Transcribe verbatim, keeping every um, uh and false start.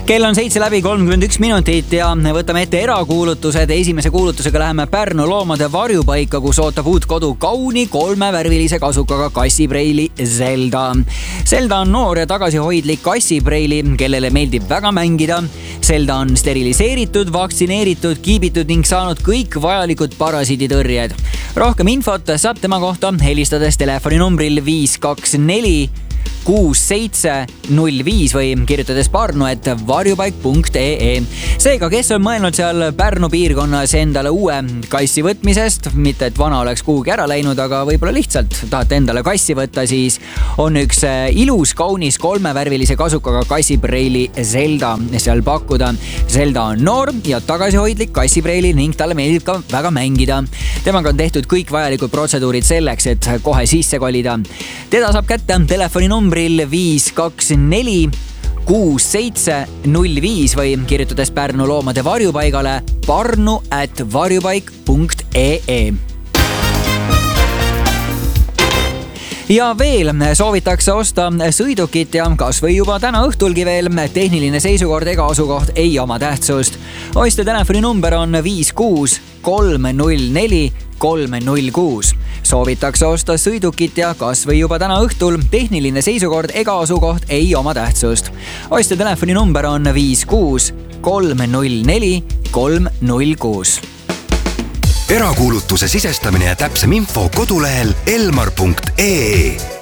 Kell on seitse läbi kolmkümmend üks minutit ja võtame ette erakuulutused. Esimese kuulutusega läheme Pärnu loomade varjupaika, kus ootab uut kodu kauni kolmevärvilise kasukaga kassipreili Zelda. Zelda on noor ja tagasihoidlik kassipreili, kellele meeldib väga mängida. Zelda on steriliseeritud, vaktsineeritud, kiibitud ning saanud kõik vajalikud parasiiditõrjed. Rohkem infot saab tema kohta helistades telefoninumbril viis kaks neli kuus seitse null viis või kirjutades Pärnu et varjupaik punkt ee. Seega, kes on mõelnud seal Pärnu piirkonnas endale uue kassi võtmisest, mitte et vana oleks kuhugi ära läinud, aga võib-olla lihtsalt tahate endale kassi võtta, siis on üks ilus, kaunis kolmevärvilise kasukaga kassipreili Zelda seal pakkuda. Zelda on noor ja tagasihoidlik kassipreili ning talle meeldib ka väga mängida. Temaga on tehtud kõik vajalikud protseduurid selleks, et kohe sisse kolida. Teda saab kätte telefoninumbri viis kaks neli kuus seitse null viis või kirjutades Pärnu loomade varjupaigale Pärnu et varjupaik punkt ee. Ja veel soovitakse osta sõidukit ja kas või juba täna õhtulgi veel. Tehniline seisukord ega asukoht ei oma tähtsust. Ostja telefoninumber on viis kuus kolm null neli kolm null kuus. Soovitakse osta sõidukit ja kas või juba täna õhtul. Tehniline seisukord ega asukoht ei oma tähtsust. Ostja telefoninumber on viis kuus kolm null neli kolm null kuus. Erakuulutuse sisestamine ja täpsem info kodulehel elmar punkt ee.